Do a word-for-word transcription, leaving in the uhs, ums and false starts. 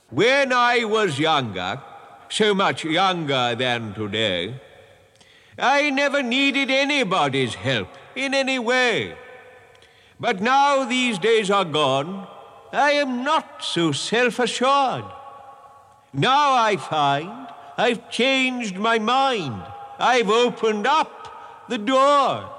When I was younger, so much younger than today, I never needed anybody's help in any way. But now these days are gone, I am not so self-assured. Now I find I've changed my mind. I've opened up the door.